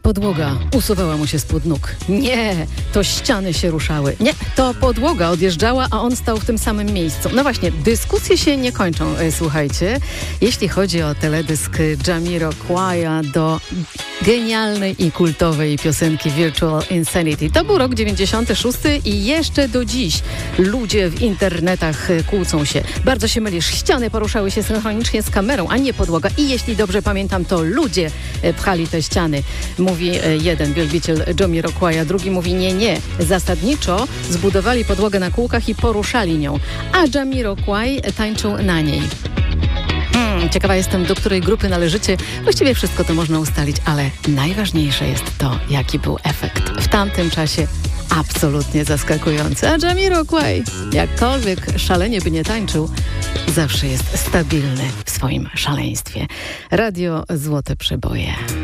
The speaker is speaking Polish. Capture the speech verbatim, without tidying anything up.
Podłoga usuwała mu się spod nóg. Nie, to ściany się ruszały. Nie, to podłoga odjeżdżała, a on stał w tym samym miejscu. No właśnie, dyskusje się nie kończą, słuchajcie. Jeśli chodzi o teledysk Jamiroquai'a do genialnej i kultowej piosenki Virtual Insanity. To był rok dziewięćdziesiąty szósty i jeszcze do dziś ludzie w internetach kłócą się. Bardzo się mylisz, ściany poruszały się synchronicznie z kamerą, a nie podłoga. I jeśli dobrze pamiętam, to ludzie pchali te ściany. Mówi jeden wielbiciel Jamiroquai'a, drugi mówi nie, nie. Zasadniczo zbudowali podłogę na kółkach i poruszali nią, a Jamiroquai tańczył na niej. Hmm, ciekawa jestem, do której grupy należycie. Właściwie wszystko to można ustalić, ale najważniejsze jest to, jaki był efekt. W tamtym czasie absolutnie zaskakujący. A Jamiroquai, jakkolwiek szalenie by nie tańczył, zawsze jest stabilny w swoim szaleństwie. Radio Złote Przeboje.